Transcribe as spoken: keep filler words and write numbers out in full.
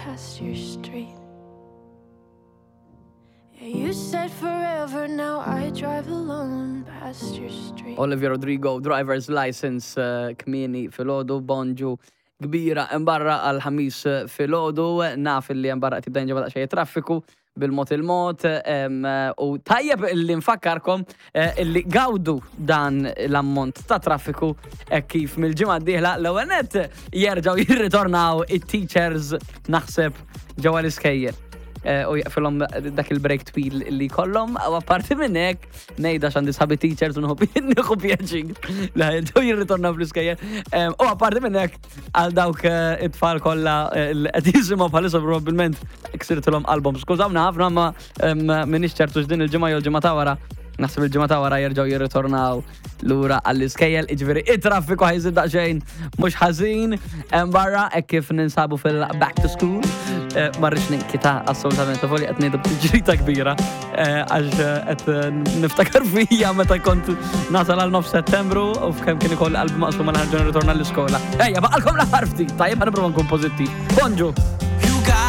past your street. You said forever, now I drive alone past your street. Olivia Rodrigo, driver's license, uh, kmini fil-ħodu, bonġu kbira imbarra għal-ħamis fil-ħodu, naf li imbarra tibda nġabada xej traffiku bil-mot il-mot, um, u tajjeb li nfakkarkom uh, li gawdu dan l-ammont ta' traffiku e kif mil-ġimgħa d-dieħla l-ewwel jerġgħu jirritornaw it-teachers naħseb ġewwa l-iskejjel. Uh, u jaqfilhom dak il-break twil li kollhom, u apparti minn hekk ngħidha x'għandi sħabi teachers u nieħu pjaċir li ħajdu jirritornaw fl-iskejjel. Um, u apparti minn hekk għal dawk uh, it-tfal kollha li uh, qed jisimgħu bħalissa probabbilment ksirtilhom album. Skużawna ħafna ma um, minix ċertu x'din il-ġimgħa jew il-ġimgħa ta' wara. Naħseb il-ġimgħa ta' wara jerġgħu jirritornaw lura għall-iskejjel, jiġifieri it-traffiku ħajżid daqsxejn mhux ħażin hemm barra hekk kif ninsabu fil-back to school. Ma rridx ninkita assolutament folli qed ngħidu b'tiġrita kbira għax qed niftakar fija meta kont nasal għal nofs Settembru u f'kemm kien ikoll qalb maqsum għal ħarġu nirritorna l-iskola. Ejja baqalkom l-aħħar ftit, tajjeb ħanipprova nkun pożittiv. Bonġu!